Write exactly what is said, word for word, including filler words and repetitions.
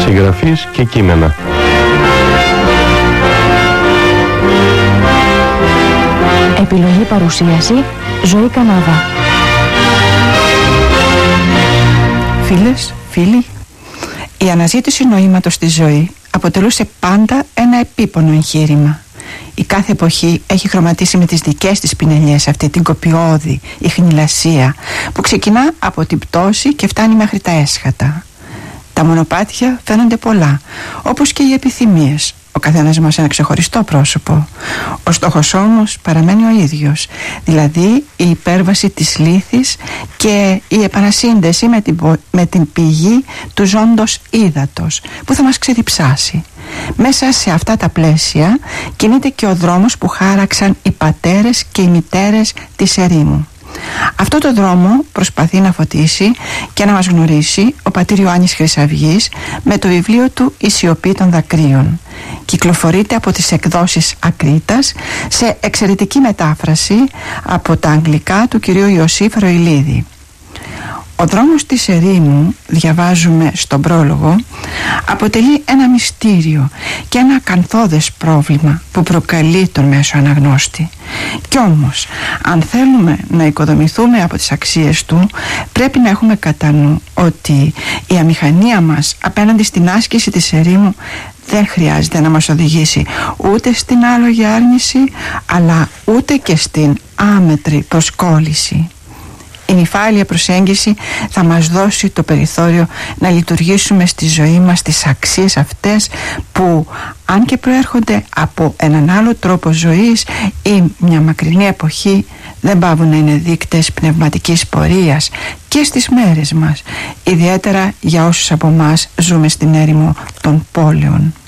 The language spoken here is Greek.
Συγγραφής και κείμενα. Επιλογή παρουσίαση Ζωή Κανάβα. Φίλες, φίλοι, η αναζήτηση νοήματος στη ζωή αποτελούσε πάντα ένα επίπονο εγχείρημα. Η κάθε εποχή έχει χρωματίσει με τις δικές της πινελιές αυτή την κοπιώδη ιχνηλασία που ξεκινά από την πτώση και φτάνει μέχρι τα έσχατα. Τα μονοπάτια φαίνονται πολλά, όπως και οι επιθυμίες. Ο καθένας μας ένα ξεχωριστό πρόσωπο. Ο στόχος όμως παραμένει ο ίδιος, δηλαδή η υπέρβαση της λύθης και η επανασύνδεση με την, με την πηγή του ζώντος ύδατος που θα μας ξεδιψάσει. Μέσα σε αυτά τα πλαίσια κινείται και ο δρόμος που χάραξαν οι πατέρες και οι μητέρες της ερήμου. Αυτό το δρόμο προσπαθεί να φωτίσει και να μας γνωρίσει ο πατήρ Ιωάννης Χρυσαυγής με το βιβλίο του «Η σιωπή των δακρύων». Κυκλοφορείται από τις εκδόσεις Ακρίτας σε εξαιρετική μετάφραση από τα αγγλικά του κυρίου Ιωσήφ Ροηλίδη. Ο δρόμος της ερήμου, διαβάζουμε στον πρόλογο, αποτελεί ένα μυστήριο και ένα ακανθώδες πρόβλημα που προκαλεί τον μέσο αναγνώστη. Κι όμως, αν θέλουμε να οικοδομηθούμε από τις αξίες του, πρέπει να έχουμε κατά νου ότι η αμηχανία μας απέναντι στην άσκηση της ερήμου δεν χρειάζεται να μας οδηγήσει ούτε στην άλογη άρνηση, αλλά ούτε και στην άμετρη προσκόλληση. Η νυφάλια προσέγγιση θα μας δώσει το περιθώριο να λειτουργήσουμε στη ζωή μας τις αξίες αυτές που, αν και προέρχονται από έναν άλλο τρόπο ζωής ή μια μακρινή εποχή, δεν πάβουν να είναι δείκτες πνευματικής πορείας και στις μέρες μας, ιδιαίτερα για όσους από εμάς ζούμε στην έρημο των πόλεων.